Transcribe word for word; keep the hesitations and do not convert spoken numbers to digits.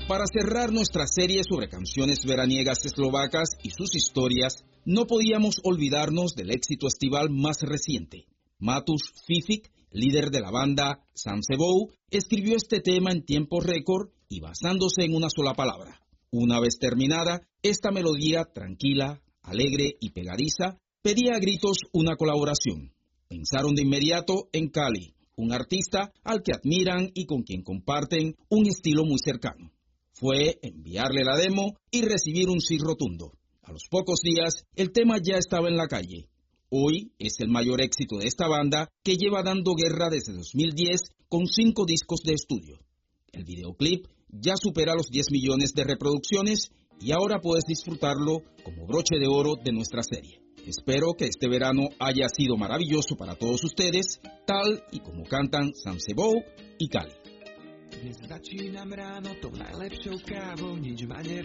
Para cerrar nuestra serie sobre canciones veraniegas eslovacas y sus historias, no podíamos olvidarnos del éxito estival más reciente. Matus Fific, líder de la banda Sam Sebou, escribió este tema en tiempo récord y basándose en una sola palabra. Una vez terminada, esta melodía tranquila, alegre y pegadiza pedía a gritos una colaboración. Pensaron de inmediato en Kali, un artista al que admiran y con quien comparten un estilo muy cercano. Fue enviarle la demo y recibir un sí rotundo. A los pocos días, el tema ya estaba en la calle. Hoy es el mayor éxito de esta banda, que lleva dando guerra desde dos mil diez con cinco discos de estudio. El videoclip ya supera los diez millones de reproducciones y ahora puedes disfrutarlo como broche de oro de nuestra serie. Espero que este verano haya sido maravilloso para todos ustedes, tal y como cantan Sam Sebou y Kali. Dnes začínam ráno tou najlepšou kávou, nič ma nerozhoduje.